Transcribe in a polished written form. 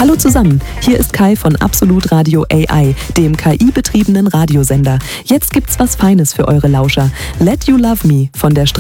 Hallo zusammen, hier ist Kai von Absolut Radio AI, dem KI-betriebenen Radiosender. Jetzt gibt's was Feines für eure Lauscher. Let You Love Me von der